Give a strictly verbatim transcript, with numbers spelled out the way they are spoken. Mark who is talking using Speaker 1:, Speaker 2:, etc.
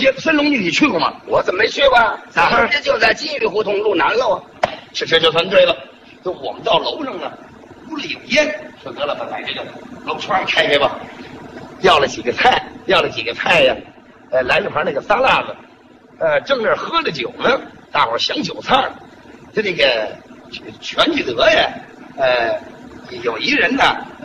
Speaker 1: 街森龙记你去过吗？
Speaker 2: 我怎么没去过？咱们这就在金玉胡同路南楼啊。
Speaker 1: 这这就算对了。就我们到楼上呢，屋里有烟，说得了吧，把这个楼窗开开吧。要了几个菜，要了几个菜呀，呃，来了盘那个沙拉子，呃，正那喝着酒呢，大伙儿想酒菜儿，就那个全聚德呀，呃，有一人呢